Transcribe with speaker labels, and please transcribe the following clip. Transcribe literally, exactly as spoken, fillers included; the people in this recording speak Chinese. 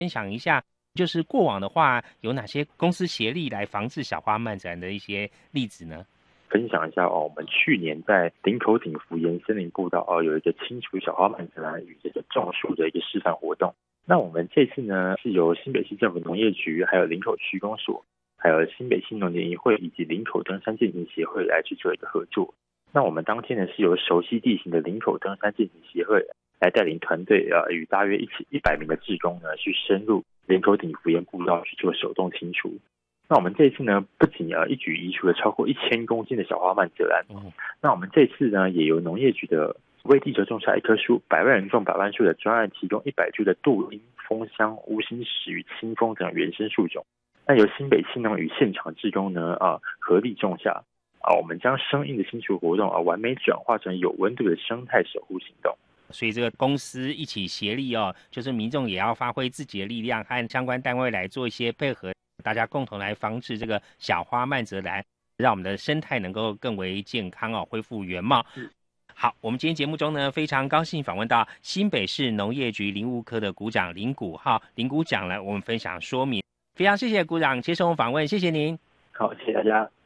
Speaker 1: 分享一下，就是过往的话有哪些公司协力来防治小花蔓展的一些例子呢？
Speaker 2: 分享一下哦，我们去年在林口顶福岩森林步道哦，有一个清除小花蔓展与这个种树的一个示范活动。那我们这次呢，是由新北市政府农业局、还有林口区公所、还有新北新农联谊会以及林口登山健行协会来去做一个合作。那我们当天呢，是由熟悉地形的林口登山健行协会来带领团队啊，与大约一起一百名的志工呢，去深入林口顶福岩步道去做手动清除。那我们这次呢，不仅呃一举移除了超过一千公斤的小花蔓蜇兰，嗯，那我们这次呢，也由农业局的为地球种下一棵树，百万人种百万树的专案，提供一百株的杜英、枫香、无心石与清风等原生树种。那由新北新农与现场志工呢啊合力种下啊，我们将生硬的清除活动啊，完美转化成有温度的生态守护行动。
Speaker 1: 所以这个公司一起协力哦，就是民众也要发挥自己的力量，和相关单位来做一些配合，大家共同来防治这个小花蔓蜇兰，让我们的生态能够更为健康哦，恢复原貌。好，我们今天节目中呢，非常高兴访问到新北市农业局林务科的股长林谷浩林股长来我们分享说明，非常谢谢股长接受我们访问，谢谢您。
Speaker 2: 好，谢谢大家。